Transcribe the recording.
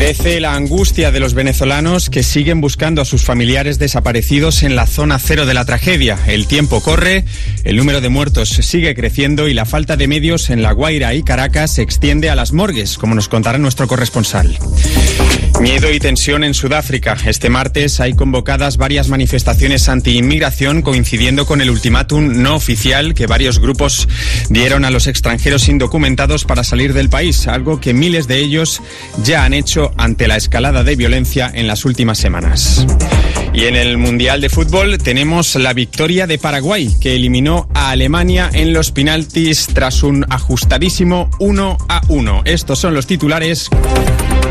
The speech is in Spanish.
Crece la angustia de los venezolanos que siguen buscando a sus familiares desaparecidos en la zona cero de la tragedia. El tiempo corre, el número de muertos sigue creciendo y la falta de medios en La Guaira y Caracas se extiende a las morgues, como nos contará nuestro corresponsal. Miedo y tensión en Sudáfrica. Este martes hay convocadas varias manifestaciones anti-inmigración coincidiendo con el ultimátum no oficial que varios grupos dieron a los extranjeros indocumentados para salir del país, algo que miles de ellos ya han hecho ante la escalada de violencia en las últimas semanas. Y en el Mundial de Fútbol tenemos la victoria de Paraguay, que eliminó a Alemania en los penaltis tras un ajustadísimo 1-1. Estos son los titulares.